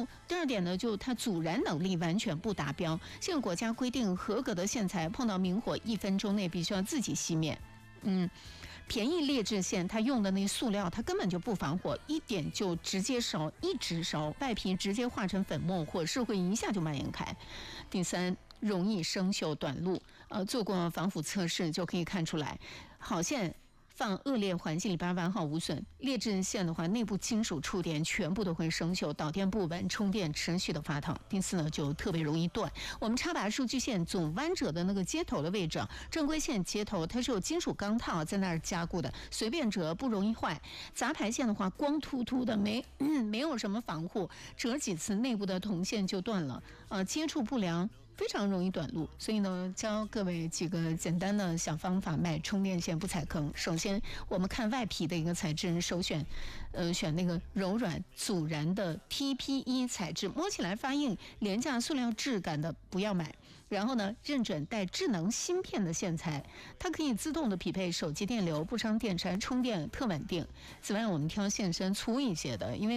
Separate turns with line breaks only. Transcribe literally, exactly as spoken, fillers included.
高。第二点呢，就它阻燃能力完全不达标。现在国家规定，合格的线材碰到明火一分钟内必须要自己熄灭。嗯。便宜劣质线，它用的那塑料，它根本就不防火，一点就直接烧，一直烧，外皮直接化成粉末，火势会一下就蔓延开。第三，容易生锈短路，呃，做过防腐测试就可以看出来，好线放恶劣环境里边完好无损，劣质线的话，内部金属触点全部都会生锈，导电不稳，充电持续的发烫。第四呢，就特别容易断。我们插拔数据线总弯折的那个接头的位置，正规线接头它是有金属钢套在那儿加固的，随便折不容易坏。杂排线的话，光秃秃的，没、嗯、没有什么防护，折几次内部的铜线就断了，呃，接触不良。非常容易短路，所以呢，教各位几个简单的小方法，买充电线不踩坑。首先，我们看外皮的一个材质，首选，呃，选那个柔软阻燃的 T P E 材质，摸起来发硬、廉价塑料质感的不要买。然后呢，认准带智能芯片的线材，它可以自动的匹配手机电流，不伤电池，充电特稳定。此外，我们挑线身粗一些的，因为